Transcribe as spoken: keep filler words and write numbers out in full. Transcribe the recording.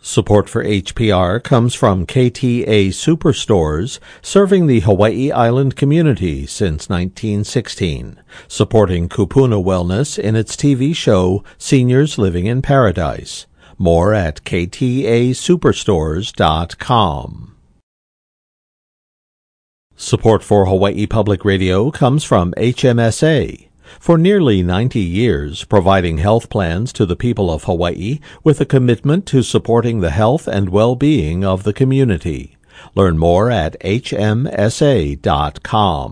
Support for H P R comes from K T A Superstores, serving the Hawaii Island community since nineteen sixteen, supporting Kupuna Wellness in its T V show Seniors Living in Paradise. More at k t a superstores dot com. Support for Hawaii Public Radio comes from H M S A. For nearly ninety years, providing health plans to the people of Hawaii with a commitment to supporting the health and well-being of the community. Learn more at h m s a dot com.